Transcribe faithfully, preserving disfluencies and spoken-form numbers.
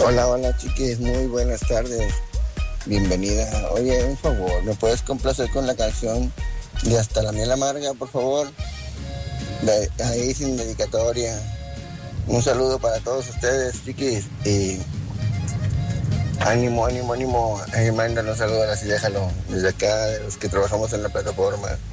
Hola, hola chiquis, muy buenas tardes. Bienvenida. Oye, un favor, ¿me puedes complacer con la canción de Hasta la miel amarga, por favor? De, ahí sin dedicatoria. Un saludo para todos ustedes, chiquis. Y ánimo, ánimo, ánimo. Ahí mándale un saludo así, déjalo. Desde acá, de los que trabajamos en la plataforma.